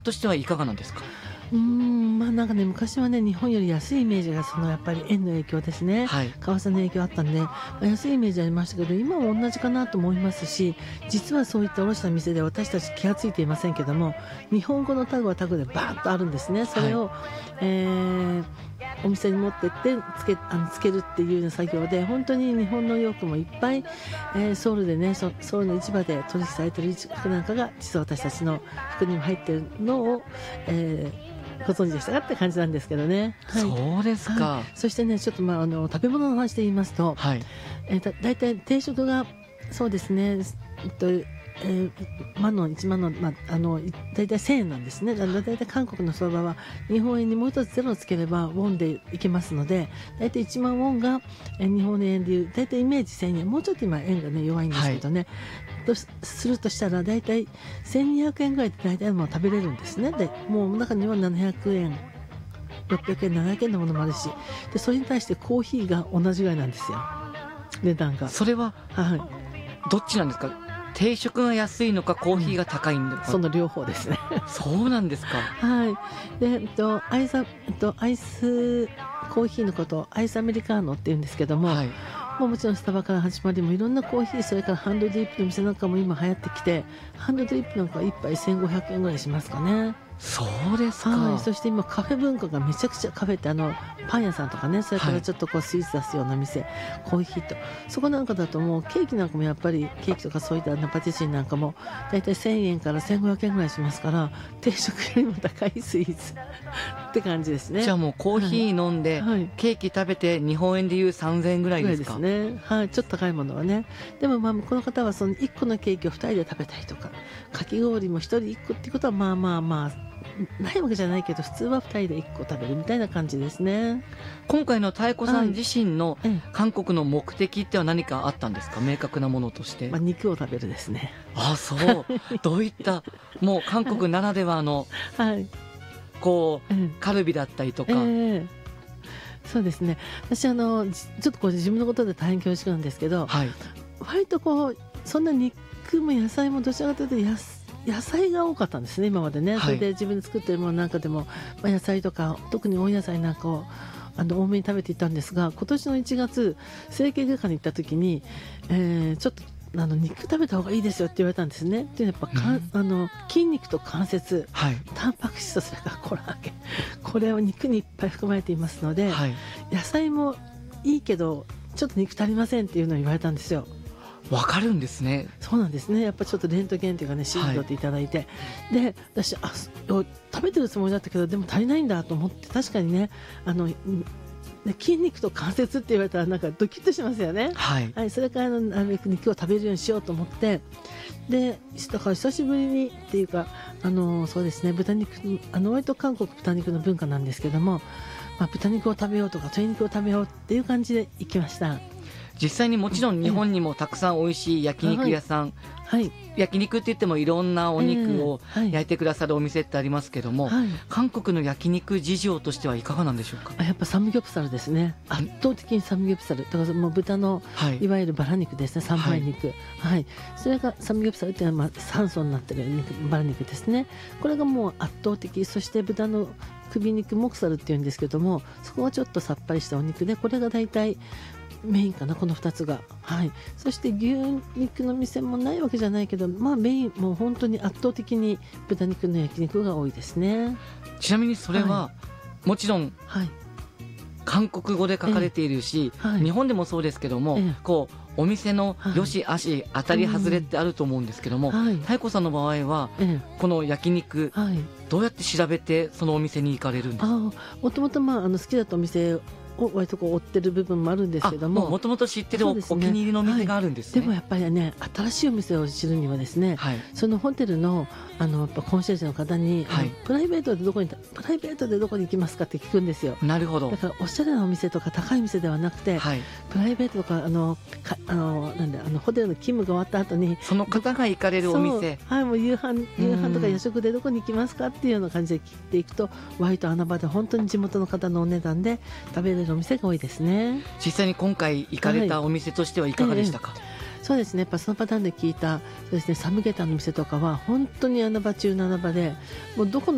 としてはいかがなんですか？ なんかね、昔はね、日本より安いイメージが、やっぱり円の影響ですね、 はい。 為替の影響あったんで、安いイメージありましたけど、今は同じかなと思いますし、実はそういった卸した店で私たち気がついていませんけども、日本語のタグはタグでバーッとあるんですね。それを、お店に持ってってつけるっていうような作業で、本当に日本の洋服もいっぱい、ソウルでね、ソウルの市場で取引されている服なんかが実は私たちの服にも入っているのを、ご存知でしたかって感じなんですけどね。はい、 そうですか。 はい、そしてね、ちょっと食べ物の話で言いますと、 はい。 だいたい定食がそうですね、1万の、だいたい1000円なんですね。だいたい韓国の相場は日本円にもう一つゼロをつければウォンでいけますので、だいたい1万ウォンが日本円でいうだいたいイメージ1000円、もうちょっと今円がね弱いんですけどね、とするとしたらだいたい1200円ぐらいでだいたいもう食べれるんですね。でもう中には700円600円700円のものもあるし、でそれに対してコーヒーが同じぐらいなんですよ、値段が。 それは、 はい、 どっちなんですか？定食が安いのかコーヒーが高いのか、 その両方ですね。 そうなんですか。 はい。で、アイスコーヒーのことをアイスアメリカーノって言うんですけども、 はい。 もちろんスタバから始まりもいろんなコーヒー、それからハンドドリップの店なんかも今流行ってきて、ハンドドリップなんか1杯1500円ぐらいしますかね。 そうですか。 はい、そして今カフェ文化がめちゃくちゃ、カフェってパン屋さんとかね、それからちょっとスイーツ出すような店、コーヒーとそこなんかだともうケーキなんかもやっぱりケーキとかそういったパティシエなんかもだいたい1000円から1500円ぐらいしますから、定食よりも高いスイーツって感じですね。 じゃあもうコーヒー飲んで、 はい、 ケーキ食べて日本円でいう3000円ぐらいですか？ ぐらいですね。はい、ちょっと高いものはね。でもこの方はその1個のケーキを2人で食べたりとか、かき氷も1人1個っていうことはないわけじゃないけど、普通は2人で1個食べるみたいな感じですね。 今回の妙子さん自身のはい、 韓国の目的っては何かあったんですか？明確なものとして。 肉を食べるですね。 あ、そう。どういったもう韓国ならではの、 はい、 カルビだったりとか、 そうですね。私ちょっと自分のことで大変恐縮なんですけど、 はい、 割とそんな肉も野菜もどちらかというと野菜が多かったんですね、今までね。それで自分で作ってるものなんかでも、野菜とか特に温野菜なんかを多めに食べていたんですが、今年の1月整形外科に行った時に、ちょっと肉食べた方がいいですよって言われたんですね。でやっぱ筋肉と関節、 はい、 タンパク質とそれからコラーゲン、これは肉にいっぱい含まれていますので、 はい、 野菜もいいけどちょっと肉足りませんっていうのを言われたんですよ。 わかるんですね。 そうなんですね。やっぱちょっとレントゲンというかね、指示取っていただいて、で私食べてるつもりだったけどでも足りないんだと思って、確かにね筋肉と関節って言われたらなんかドキッとしますよね。 はい、 はい、それからなるべく肉を食べるようにしようと思って、でだから久しぶりにっていうかそうですね、豚肉割と韓国豚肉の文化なんですけども、豚肉を食べようとか鶏肉を食べようっていう感じで行きました。 実際にもちろん日本にもたくさん美味しい焼肉屋さん、 はい、 焼肉って言ってもいろんなお肉を焼いてくださるお店ってありますけども、韓国の焼肉事情としてはいかがなんでしょうか？ やっぱサムギョプサルですね。圧倒的にサムギョプサルだからもう豚の、いわゆるバラ肉ですね、三枚肉、はい、それがサムギョプサルっていうのは3層になってるバラ肉ですね。これがもう圧倒的。そして豚の首肉モクサルっていうんですけども、そこはちょっとさっぱりしたお肉で、これが大体メインかな、この2つが。はい、そして牛肉の店もないわけじゃないけど、メインもう本当に圧倒的に豚肉の焼肉が多いですね。 ちなみにそれは、もちろん、韓国語で書かれているし、日本でもそうですけども、お店の良し悪し、当たり外れってあると思うんですけども、妙子さんの場合は、この焼肉、どうやって調べてそのお店に行かれるんですか？ もともと好きだったお店を割と追ってる部分もあるんですけども、 もともと知ってるお気に入りのお店があるんですね。 でもやっぱりね、新しいお店を知るにはですね、そのホテルのやっぱコンシェルジュの方に、プライベートでどこに行きますかって聞くんですよ。 なるほど。 だからおしゃれなお店とか高い店ではなくて、プライベートとかホテルの勤務が終わった後にその方が行かれるお店、 もう夕飯とか夜食でどこに行きますかっていうような感じで聞いていくと、割と穴場で本当に地元の方のお値段で食べれるお店が多いですね。 実際に今回行かれたお店としてはいかがでしたか？ そうですね、やっぱそのパターンで聞いたそうですね、サムゲタンの店とかは本当に穴場中の穴場で、もうどこの